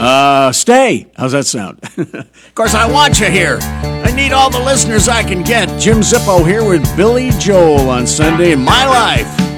Stay. How's that sound? Of course, I want you here. I need all the listeners I can get. Jim Zippo here with Billy Joel on Sunday in My Life.